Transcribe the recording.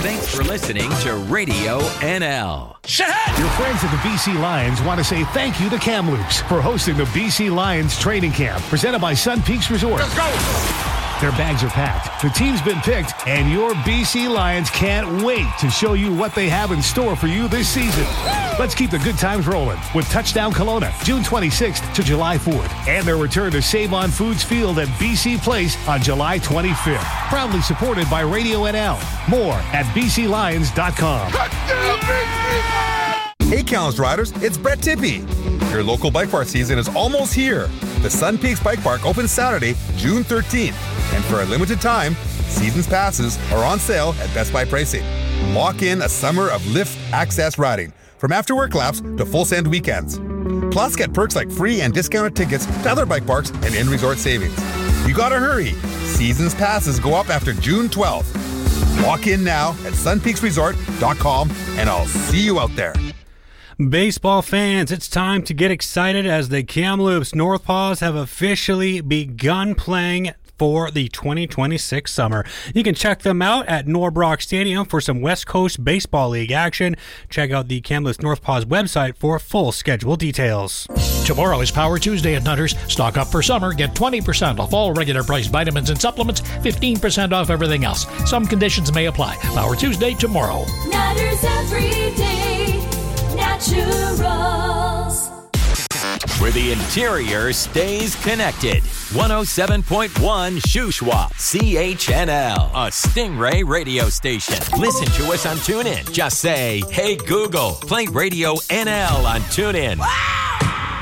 Thanks for listening to Radio NL. Your friends at the BC Lions want to say thank you to Kamloops for hosting the BC Lions training camp presented by Sun Peaks Resort. Let's go! Their bags are packed, the team's been picked, and your BC Lions can't wait to show you what they have in store for you this season. Let's keep the good times rolling with Touchdown Kelowna, June 26th to July 4th, and their return to Save On Foods Field at BC Place on July 25th. Proudly supported by Radio NL. More at bclions.com. Hey, Kamloops riders, it's Brett Tippie. Your local bike park season is almost here. The Sun Peaks Bike Park opens Saturday, June 13th. And for a limited time, season's passes are on sale at Best Buy pricing. Lock in a summer of lift access riding, from after-work laps to full send weekends. Plus, get perks like free and discounted tickets to other bike parks and in-resort savings. You gotta hurry. Season's passes go up after June 12th. Lock in now at sunpeaksresort.com, and I'll see you out there. Baseball fans, it's time to get excited as the Kamloops Northpaws have officially begun playing for the 2026 summer. You can check them out at Norbrock Stadium for some West Coast Baseball League action. Check out the Kamloops Northpaws website for full schedule details. Tomorrow is Power Tuesday at Nutters. Stock up for summer. Get 20% off all regular priced vitamins and supplements, 15% off everything else. Some conditions may apply. Power Tuesday tomorrow. Nutters every day. Naturals. Where the interior stays connected. 107.1 Shuswap, CHNL, a Stingray radio station. Listen to us on TuneIn. Just say, hey Google, play Radio NL on TuneIn.